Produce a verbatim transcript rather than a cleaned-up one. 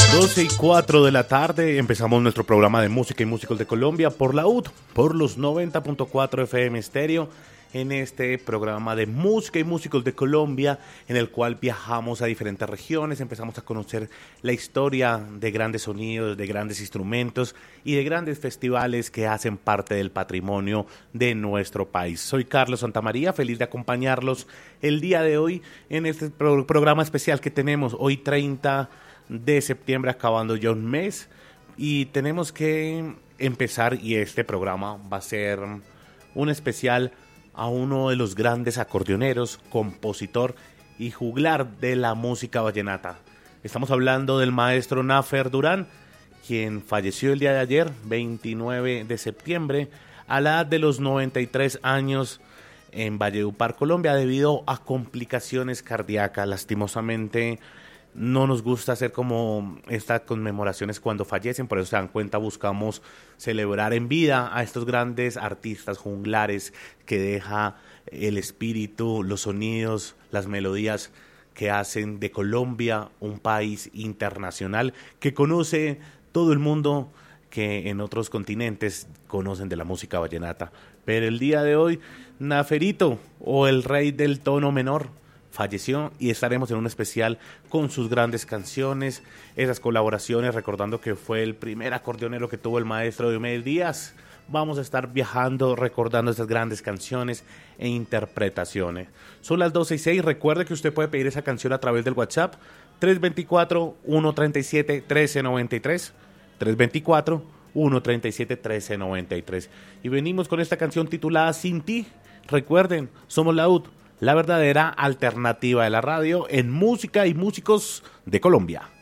doce y cuatro de la tarde empezamos nuestro programa de música y músicos de Colombia por la U T, por los noventa punto cuatro F M Estéreo, en este programa de música y músicos de Colombia, en el cual viajamos a diferentes regiones, empezamos a conocer la historia de grandes sonidos, de grandes instrumentos y de grandes festivales que hacen parte del patrimonio de nuestro país. Soy Carlos Santamaría, feliz de acompañarlos el día de hoy en este pro- programa especial que tenemos hoy treinta de septiembre, acabando ya un mes, y tenemos que empezar, y este programa va a ser un especial a uno de los grandes acordeoneros, compositor y juglar de la música vallenata. Estamos hablando del maestro Nafer Durán, quien falleció el día de ayer, veintinueve de septiembre, a la edad de los noventa y tres años en Valledupar, Colombia, debido a complicaciones cardíacas. Lastimosamente, no nos gusta hacer como estas conmemoraciones cuando fallecen, por eso se dan cuenta, buscamos celebrar en vida a estos grandes artistas juglares que deja el espíritu, los sonidos, las melodías que hacen de Colombia un país internacional que conoce todo el mundo, que en otros continentes conocen de la música vallenata. Pero el día de hoy, Naferito, o el rey del tono menor, falleció, y estaremos en un especial con sus grandes canciones, esas colaboraciones, recordando que fue el primer acordeonero que tuvo el maestro Diomedes Díaz. Vamos a estar viajando, recordando esas grandes canciones e interpretaciones. Son las doce y seis, recuerde que usted puede pedir esa canción a través del WhatsApp tres dos cuatro, uno tres siete, uno tres nueve tres, tres dos cuatro, uno tres siete, uno tres nueve tres. Y venimos con esta canción titulada Sin Ti. Recuerden, somos la U T, la verdadera alternativa de la radio en música y músicos de Colombia.